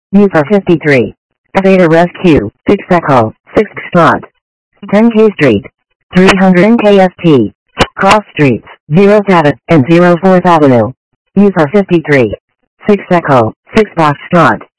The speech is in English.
User 53. Evada Rescue, 6 Echo, 6 Strut. 10K Street. 300 KST. Cross Streets, 0 Data, and 0 4th Avenue. User 53. 6 Echo, 6 Foxtrot.